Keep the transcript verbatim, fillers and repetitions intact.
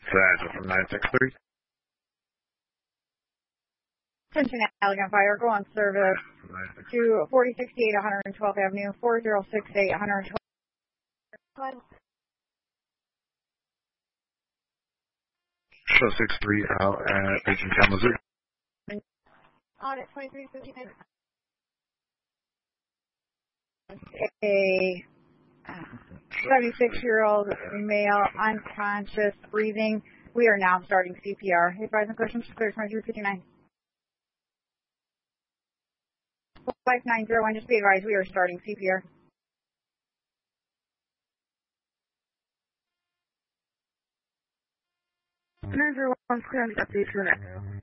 Sagil from nine six three. Attention, Allegan Fire. Go on service to forty sixty-eight one twelfth Avenue, four zero six eight one twelfth. Show six three out at Beijing Kalamazoo. Audit twenty-three fifty-nine. A seventy-six-year-old male, unconscious, breathing. We are now starting C P R. Advise and questions, clear twenty-three fifty-nine. five nine zero one, just be advised, we are starting C P R. nine zero one, clear on the update to the next.